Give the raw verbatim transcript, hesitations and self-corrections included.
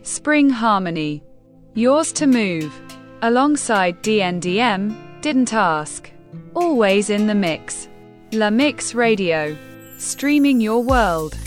Spring Harmony. Yours to Move. Alongside D N D M, Didn't Ask. Always in the mix. La Mix Radio. Streaming your world.